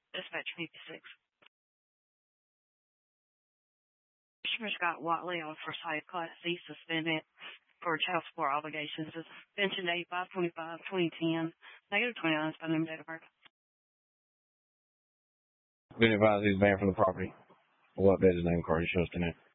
Dispatch 56. Commissioner Scott Watley on first high class C suspended for child support obligations. Suspension date 5/25/2010. Negative 29. By name, date of birth. Been advised he's banned from the property. We'll update his name card. He shows tonight.